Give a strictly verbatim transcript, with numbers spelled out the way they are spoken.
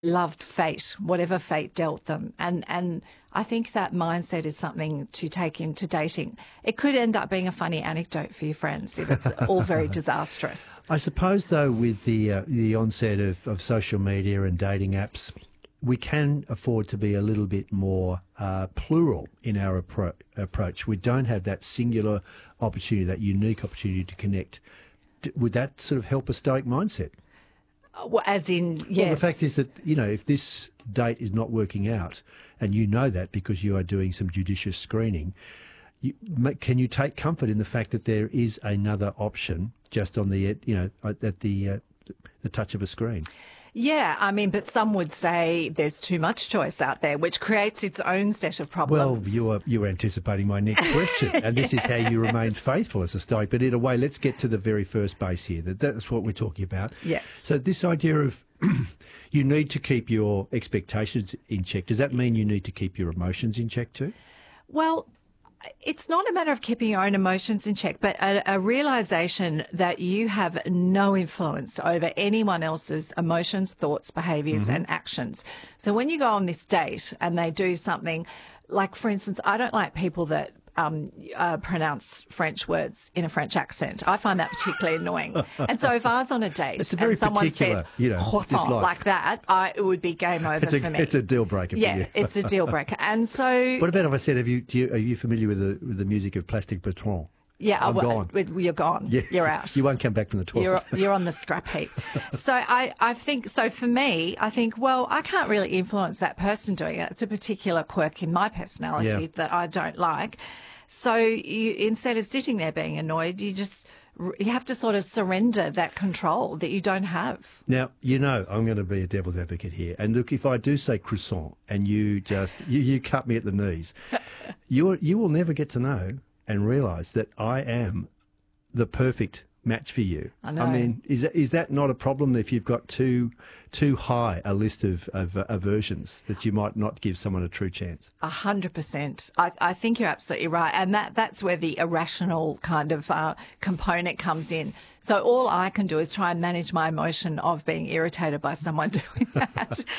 loved fate, whatever fate dealt them. And, and I think that mindset is something to take into dating. It could end up being a funny anecdote for your friends if it's all very disastrous. I suppose, though, with the uh, the onset of, of social media and dating apps, we can afford to be a little bit more uh, plural in our appro- approach. We don't have that singular opportunity, that unique opportunity to connect. D- would that sort of help a stoic mindset? Well, as in, yes. Well, the fact is that, you know, if this date is not working out, and you know that because you are doing some judicious screening, you, can you take comfort in the fact that there is another option just on the, you know, at the uh, the touch of a screen? Yeah, I mean, but some would say there's too much choice out there, which creates its own set of problems. Well, you are you are anticipating my next question, and this is how you remain faithful as a stoic. But in a way, let's get to the very first base here. That that's what we're talking about. Yes. So this idea of you need to keep your expectations in check. Does that mean you need to keep your emotions in check too? Well, it's not a matter of keeping your own emotions in check, but a, a realization that you have no influence over anyone else's emotions, thoughts, behaviours mm-hmm. and actions. So when you go on this date and they do something, like, for instance, I don't like people that um, uh, pronounce French words in a French accent. I find that particularly annoying. And so if I was on a date it's a very and someone particular, said you know, croissant like that, I, it would be game over it's a, for me. It's a deal breaker yeah, for you. it's a deal breaker. And so... What about if I said, have you, do you, are you familiar with the, with the music of Plastic Bertrand? Yeah, I'm well, gone. With, you're gone. Yeah. You're out. You won't come back from the toilet. You're, you're on the scrap heap. So I, I think, so for me, I think, well, I can't really influence that person doing it. It's a particular quirk in my personality Yeah. that I don't like. So you, instead of sitting there being annoyed, you just, you have to sort of surrender that control that you don't have. Now, you know, I'm going to be a devil's advocate here. And look, if I do say croissant and you just, you, you cut me at the knees, you you will never get to know and realise that I am the perfect match for you. I know. I mean, is that, is that not a problem if you've got too too high a list of, of uh, aversions that you might not give someone a true chance? A hundred percent. I, I think you're absolutely right. And that, that's where the irrational kind of uh, component comes in. So all I can do is try and manage my emotion of being irritated by someone doing that.